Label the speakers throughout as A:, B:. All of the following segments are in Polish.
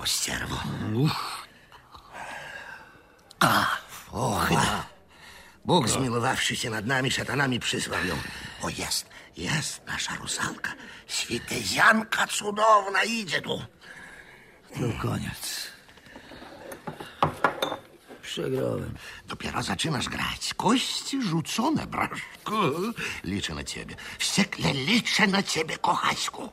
A: było, ścierwo. Bóg, zmiłowawszy się nad nami, szatanami, przysłał ją. O, jest nasza rusalka. Świtezianka cudowna, idzie tu.
B: To koniec. Przegrałem.
A: Dopiero zaczynasz grać. Kości rzucone, braszku. Liczę na ciebie. Wściekle liczę na ciebie, kochaśku.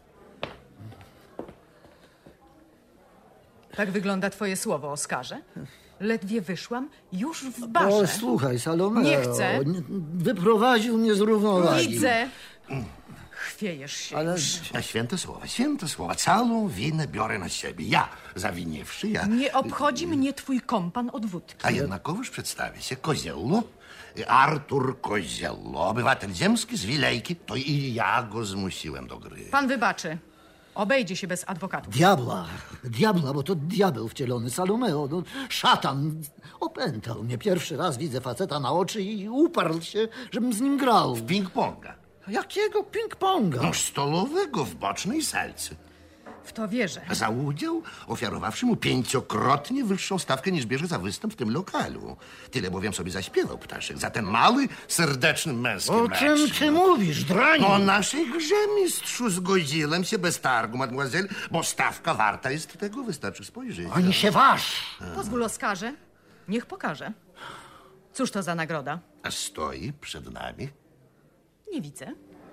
C: Tak wygląda twoje słowo, Oskarze? Ledwie wyszłam, już w barze.
B: O, słuchaj, Salomeo.
C: Nie chcę.
B: Wyprowadził mnie z równowagi.
C: Widzę. Chwiejesz się
B: Ale...
C: już.
A: A święte słowa. Całą winę biorę na siebie. Ja, zawiniewszy, ja...
C: Nie obchodzi mnie twój kompan od wódki.
A: A jednakowoż przedstawia się Koziello, Artur Koziello, obywatel ziemski z Wilejki. To i ja go zmusiłem do gry.
C: Pan wybaczy. Obejdzie się bez adwokatów.
B: Diabła, bo to diabeł wcielony, Salomeo, no, szatan. Opętał mnie. Pierwszy raz widzę faceta na oczy i uparł się, żebym z nim grał.
A: Ping-ponga.
B: Jakiego ping-ponga?
A: No, stolowego w bocznej salce.
C: W to wierzę.
A: Za udział ofiarowawszy mu 5-krotnie wyższą stawkę niż bierze za występ w tym lokalu. Tyle bowiem sobie zaśpiewał ptaszek za ten mały, serdeczny męski
B: O
A: mecz.
B: czym ty mówisz, draniu?
A: O naszej grze, mistrzu, zgodziłem się bez targu, mademoiselle, bo stawka warta jest tego, wystarczy spojrzeć.
B: Ani się waż.
C: Pozwól, Oskarze. Niech pokaże. Cóż to za nagroda?
A: A stoi przed nami.
C: Nie widzę.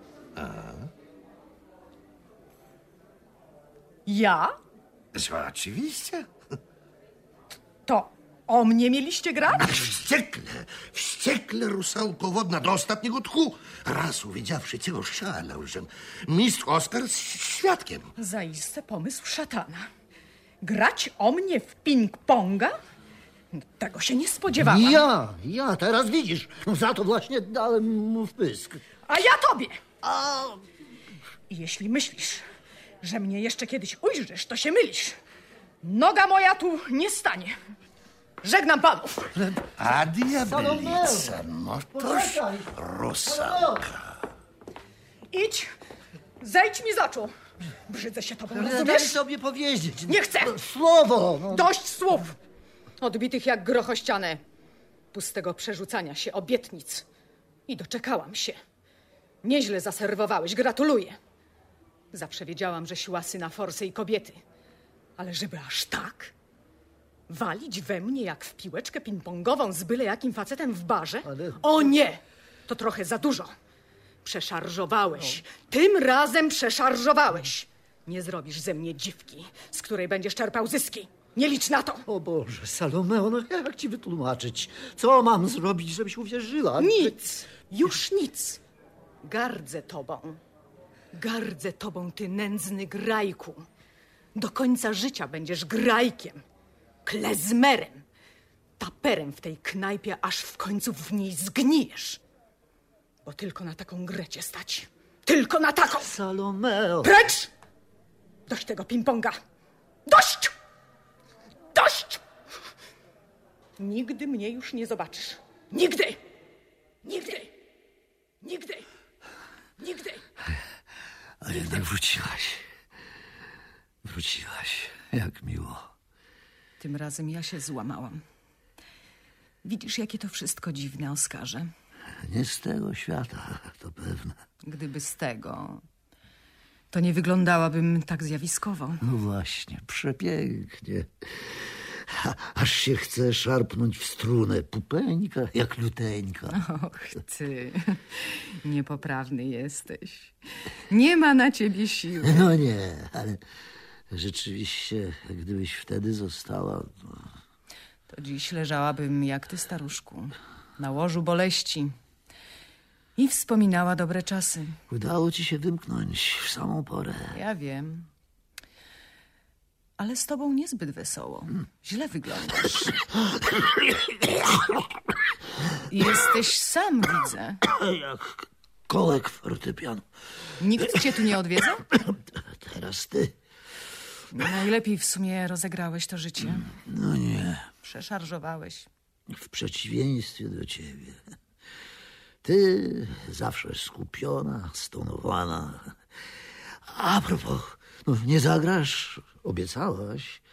C: Ja?
A: Oczywiście.
C: To o mnie mieliście grać?
A: Wściekle, rusalko wodna, do ostatniego tchu. Raz uwidziawszy cię, oszalał, że mistrz Oskar z świadkiem.
C: Zaiste pomysł szatana. Grać o mnie w ping-ponga? Tego się nie spodziewałam.
B: Ja, teraz widzisz. No, za to właśnie dałem mu wpysk.
C: A ja tobie! I jeśli myślisz, że mnie jeszcze kiedyś ujrzysz, to się mylisz. Noga moja tu nie stanie. Żegnam panów.
A: A diabelica, no toż
B: Poczekaj.
A: rusalka.
C: Idź, zejdź mi z oczu. Brzydzę się tobą,
B: Daj
C: rozumiesz?
B: sobie powiedzieć.
C: Nie chcę.
B: Słowo. No.
C: Dość słów. Odbitych jak grochościane. Pustego przerzucania się obietnic. I doczekałam się. Nieźle zaserwowałeś, gratuluję. Zawsze wiedziałam, że siła syna forsy i kobiety. Ale żeby aż tak? Walić we mnie jak w piłeczkę ping-pongową z byle jakim facetem w barze?
B: Ale-
C: O nie! To trochę za dużo. Przeszarżowałeś. Tym razem przeszarżowałeś. Nie zrobisz ze mnie dziwki, z której będziesz czerpał zyski. Nie licz na to.
B: O Boże, Salomeo, no jak ci wytłumaczyć? Co mam zrobić, żebyś uwierzyła?
C: Nic. Już nic. Gardzę tobą. Gardzę tobą, ty nędzny grajku. Do końca życia będziesz grajkiem. Klezmerem. Taperem w tej knajpie, aż w końcu w niej zgnijesz. Bo tylko na taką grę cię stać. Tylko na taką!
B: Salomeo.
C: Precz! Dość tego ping-ponga. Dość! Dość! Nigdy mnie już nie zobaczysz. Nigdy! Nigdy! Nigdy! Nigdy!
B: A jednak wróciłaś. Wróciłaś. Jak miło.
C: Tym razem ja się złamałam. Widzisz, jakie to wszystko dziwne, Oskarze?
B: Nie z tego świata, to pewne.
C: Gdyby z tego, to nie wyglądałabym tak zjawiskowo.
B: No właśnie, przepięknie. Aż się chce szarpnąć w strunę pupeńka jak luteńka.
C: Och, ty, niepoprawny jesteś. Nie ma na ciebie siły.
B: No nie, ale rzeczywiście, gdybyś wtedy została...
C: To dziś leżałabym jak ty, staruszku, na łożu boleści i wspominała dobre czasy.
B: Udało ci się wymknąć w samą porę.
C: Ja wiem. Ale z tobą niezbyt wesoło. Źle wyglądasz. Jesteś sam, widzę.
B: Jak kołek fortepianu.
C: Nikt cię tu nie odwiedza?
B: Teraz ty.
C: Najlepiej w sumie rozegrałeś to życie.
B: No nie,
C: Przeszarżowałeś.
B: w przeciwieństwie do ciebie. Ty zawsze skupiona, stonowana. A propos, no nie zagrasz, obiecałaś.